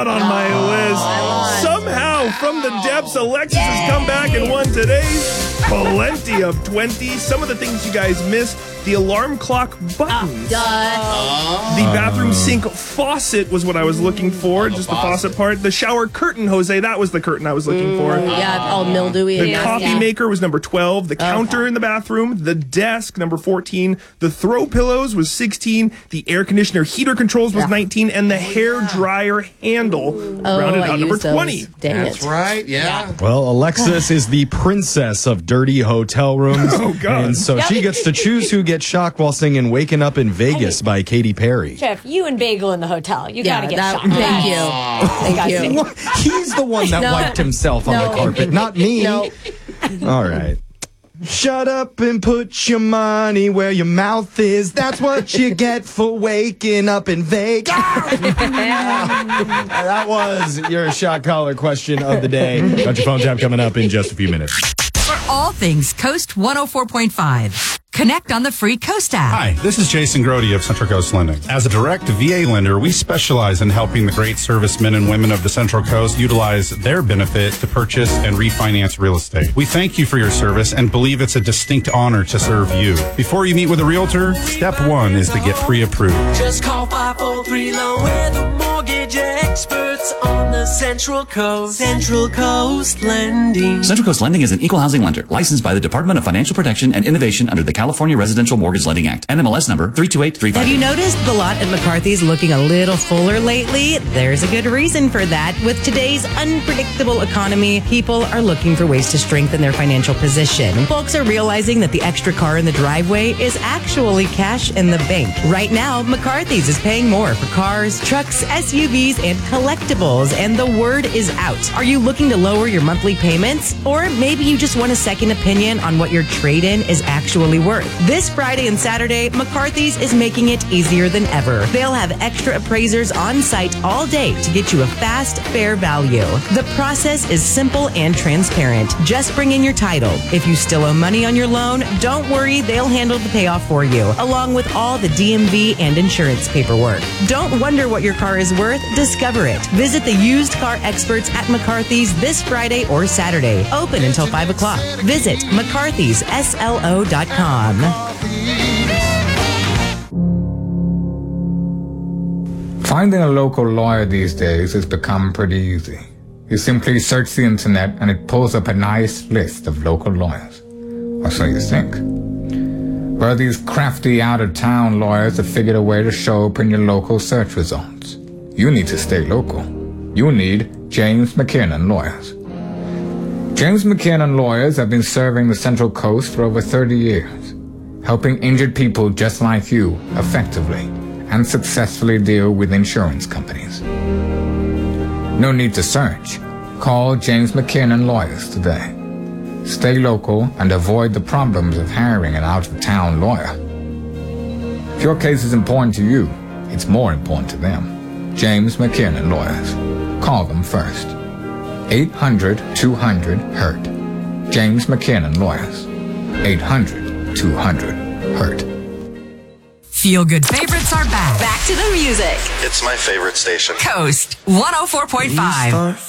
not on my list. Somehow, from the depths, Alexis has come back and won today's Plenty of 20. Some of the things you guys missed: the alarm clock buttons. The bathroom sink faucet was what I was looking for. Just the faucet part. The shower curtain, Jose, that was the curtain I was looking for. Yeah, all mildewy. The coffee maker was number 12. The counter in the bathroom. The desk, number 14. The throw pillows was 16. The air conditioner heater controls was 19. And the hair dryer handle rounded out number 20. That's right, yeah. Well, Alexis is the princess of dirty hotel rooms. Oh, God. And so she gets to choose who gets shocked while singing Waking Up in Vegas by Katy Perry. Jeff, you and Bagel in the hotel. You got to get shocked. Thank you. Thank you. He's the one that wiped himself on the carpet, not me. No. All right. Shut up and put your money where your mouth is. That's what you get for waking up in Vegas. That was your shot collar question of the day. Got your phone tap coming up in just a few minutes. For all things Coast 104.5, connect on the free Coast app. Hi, this is Jason Grody of Central Coast Lending. As a direct VA lender, we specialize in helping the great servicemen and women of the Central Coast utilize their benefit to purchase and refinance real estate. We thank you for your service and believe it's a distinct honor to serve you. Before you meet with a realtor, step one is to get pre-approved. Just call 543-LOAN. We're the mortgage experts on the Central Coast. Central Coast Lending. Central Coast Lending is an equal housing lender licensed by the Department of Financial Protection and Innovation under the California Residential Mortgage Lending Act. NMLS number 32835. Have you noticed the lot at McCarthy's looking a little fuller lately? There's a good reason for that. With today's unpredictable economy, people are looking for ways to strengthen their financial position. Folks are realizing that the extra car in the driveway is actually cash in the bank. Right now, McCarthy's is paying more for cars, trucks, SUVs, and collectibles, and the word is out. Are you looking to lower your monthly payments? Or maybe you just want a second opinion on what your trade-in is actually worth. This Friday and Saturday, McCarthy's is making it easier than ever. They'll have extra appraisers on site all day to get you a fast, fair value. The process is simple and transparent. Just bring in your title. If you still owe money on your loan, don't worry, they'll handle the payoff for you, along with all the DMV and insurance paperwork. Don't wonder what your car is worth, discover it. Visit the used car experts at McCarthy's this Friday or Saturday. Open until 5 o'clock. Visit McCarthy'sSLO.com. Finding a local lawyer these days has become pretty easy. You simply search the internet and it pulls up a nice list of local lawyers. Or so you think. Well, these crafty out-of-town lawyers have figured a way to show up in your local search results. You need to stay local. You need James McKiernan Lawyers. James McKiernan Lawyers have been serving the Central Coast for over 30 years, helping injured people just like you effectively and successfully deal with insurance companies. No need to search. Call James McKiernan Lawyers today. Stay local and avoid the problems of hiring an out-of-town lawyer. If your case is important to you, it's more important to them. James McKiernan Lawyers. Call them first. 800-200-HURT. James McKiernan Lawyers. 800-200-HURT. Feel Good favorites are back. Back to the music. It's my favorite station. Coast 104.5.